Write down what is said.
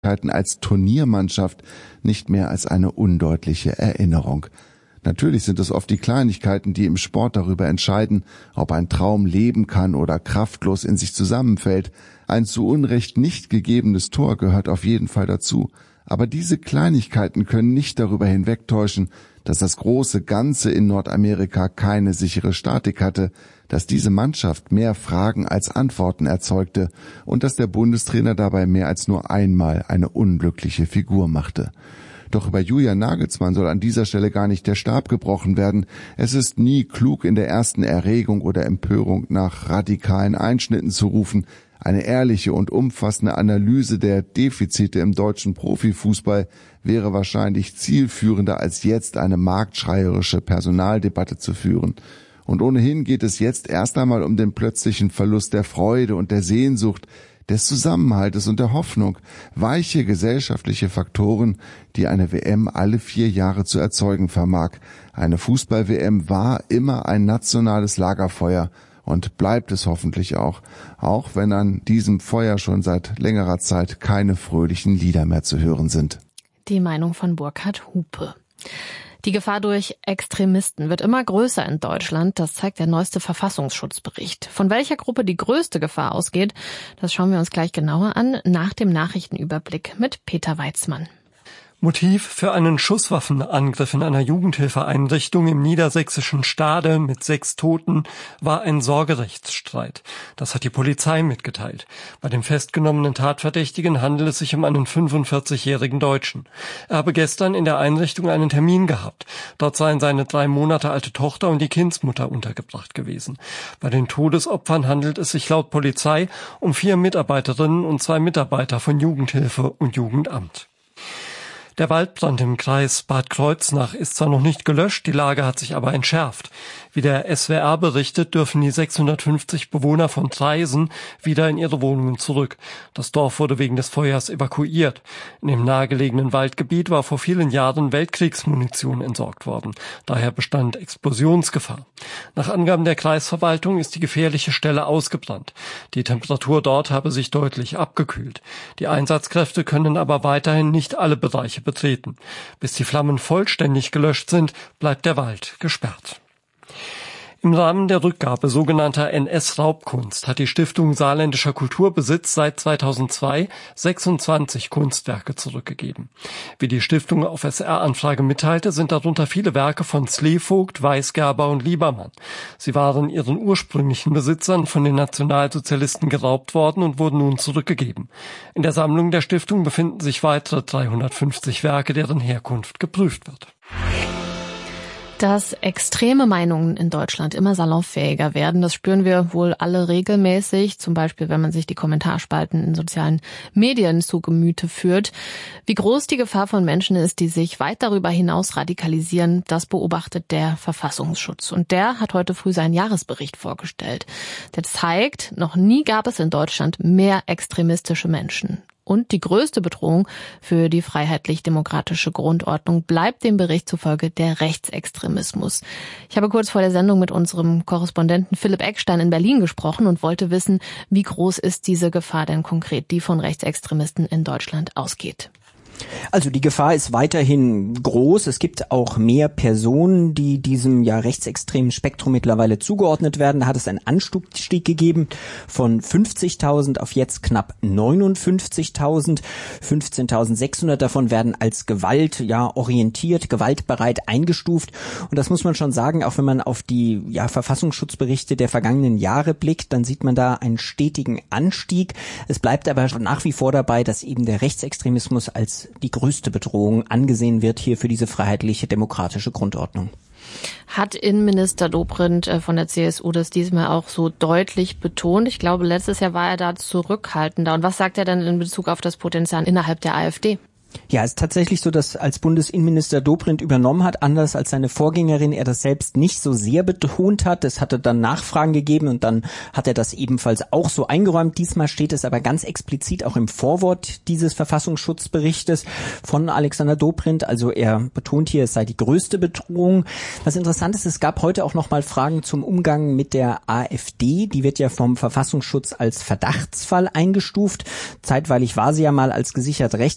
als Turniermannschaft nicht mehr als eine undeutliche Erinnerung. Natürlich sind es oft die Kleinigkeiten, die im Sport darüber entscheiden, ob ein Traum leben kann oder kraftlos in sich zusammenfällt. Ein zu Unrecht nicht gegebenes Tor gehört auf jeden Fall dazu. Aber diese Kleinigkeiten können nicht darüber hinwegtäuschen, dass das große Ganze in Nordamerika keine sichere Statik hatte, dass diese Mannschaft mehr Fragen als Antworten erzeugte und dass der Bundestrainer dabei mehr als nur einmal eine unglückliche Figur machte. Doch über Julian Nagelsmann soll an dieser Stelle gar nicht der Stab gebrochen werden. Es ist nie klug, in der ersten Erregung oder Empörung nach radikalen Einschnitten zu rufen. Eine ehrliche und umfassende Analyse der Defizite im deutschen Profifußball wäre wahrscheinlich zielführender, als jetzt eine marktschreierische Personaldebatte zu führen. Und ohnehin geht es jetzt erst einmal um den plötzlichen Verlust der Freude und der Sehnsucht, des Zusammenhaltes und der Hoffnung, weiche gesellschaftliche Faktoren, die eine WM alle 4 Jahre zu erzeugen vermag. Eine Fußball-WM war immer ein nationales Lagerfeuer und bleibt es hoffentlich auch wenn an diesem Feuer schon seit längerer Zeit keine fröhlichen Lieder mehr zu hören sind. Die Meinung von Burkhard Hupe. Die Gefahr durch Extremisten wird immer größer in Deutschland. Das zeigt der neueste Verfassungsschutzbericht. Von welcher Gruppe die größte Gefahr ausgeht, das schauen wir uns gleich genauer an nach dem Nachrichtenüberblick mit Peter Weitzmann. Motiv für einen Schusswaffenangriff in einer Jugendhilfeeinrichtung im niedersächsischen Stade mit 6 Toten war ein Sorgerechtsstreit. Das hat die Polizei mitgeteilt. Bei dem festgenommenen Tatverdächtigen handelt es sich um einen 45-jährigen Deutschen. Er habe gestern in der Einrichtung einen Termin gehabt. Dort seien seine 3 Monate alte Tochter und die Kindsmutter untergebracht gewesen. Bei den Todesopfern handelt es sich laut Polizei um 4 Mitarbeiterinnen und 2 Mitarbeiter von Jugendhilfe und Jugendamt. Der Waldbrand im Kreis Bad Kreuznach ist zwar noch nicht gelöscht, die Lage hat sich aber entschärft. Wie der SWR berichtet, dürfen die 650 Bewohner von Traisen wieder in ihre Wohnungen zurück. Das Dorf wurde wegen des Feuers evakuiert. In dem nahegelegenen Waldgebiet war vor vielen Jahren Weltkriegsmunition entsorgt worden. Daher bestand Explosionsgefahr. Nach Angaben der Kreisverwaltung ist die gefährliche Stelle ausgebrannt. Die Temperatur dort habe sich deutlich abgekühlt. Die Einsatzkräfte können aber weiterhin nicht alle Bereiche betreten. Bis die Flammen vollständig gelöscht sind, bleibt der Wald gesperrt. Im Rahmen der Rückgabe sogenannter NS-Raubkunst hat die Stiftung Saarländischer Kulturbesitz seit 2002 26 Kunstwerke zurückgegeben. Wie die Stiftung auf SR-Anfrage mitteilte, sind darunter viele Werke von Slevogt, Weisgerber und Liebermann. Sie waren ihren ursprünglichen Besitzern von den Nationalsozialisten geraubt worden und wurden nun zurückgegeben. In der Sammlung der Stiftung befinden sich weitere 350 Werke, deren Herkunft geprüft wird. Dass extreme Meinungen in Deutschland immer salonfähiger werden, das spüren wir wohl alle regelmäßig, zum Beispiel wenn man sich die Kommentarspalten in sozialen Medien zu Gemüte führt. Wie groß die Gefahr von Menschen ist, die sich weit darüber hinaus radikalisieren, das beobachtet der Verfassungsschutz. Und der hat heute früh seinen Jahresbericht vorgestellt. Der zeigt, noch nie gab es in Deutschland mehr extremistische Menschen. Und die größte Bedrohung für die freiheitlich-demokratische Grundordnung bleibt dem Bericht zufolge der Rechtsextremismus. Ich habe kurz vor der Sendung mit unserem Korrespondenten Philipp Eckstein in Berlin gesprochen und wollte wissen, wie groß ist diese Gefahr denn konkret, die von Rechtsextremisten in Deutschland ausgeht. Also die Gefahr ist weiterhin groß. Es gibt auch mehr Personen, die diesem rechtsextremen Spektrum mittlerweile zugeordnet werden. Da hat es einen Anstieg gegeben von 50.000 auf jetzt knapp 59.000. 15.600 davon werden als gewaltorientiert, gewaltbereit eingestuft. Und das muss man schon sagen, auch wenn man auf die Verfassungsschutzberichte der vergangenen Jahre blickt, dann sieht man da einen stetigen Anstieg. Es bleibt aber nach wie vor dabei, dass eben der Rechtsextremismus als die größte Bedrohung angesehen wird hier für diese freiheitliche demokratische Grundordnung. Hat Innenminister Dobrindt von der CSU das diesmal auch so deutlich betont? Ich glaube, letztes Jahr war er da zurückhaltender. Und was sagt er denn in Bezug auf das Potenzial innerhalb der AfD? Ja, es ist tatsächlich so, dass als Bundesinnenminister Dobrindt übernommen hat, anders als seine Vorgängerin, er das selbst nicht so sehr betont hat. Es hatte dann Nachfragen gegeben und dann hat er das ebenfalls auch so eingeräumt. Diesmal steht es aber ganz explizit auch im Vorwort dieses Verfassungsschutzberichtes von Alexander Dobrindt. Also er betont hier, es sei die größte Bedrohung. Was interessant ist, es gab heute auch nochmal Fragen zum Umgang mit der AfD. Die wird ja vom Verfassungsschutz als Verdachtsfall eingestuft. Zeitweilig war sie ja mal als gesichert recht